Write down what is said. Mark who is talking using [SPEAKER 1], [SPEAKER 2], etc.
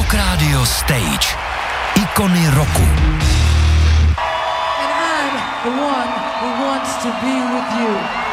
[SPEAKER 1] Rock Radio Stage. Ikony roku.
[SPEAKER 2] And I'm the one who wants to be with you.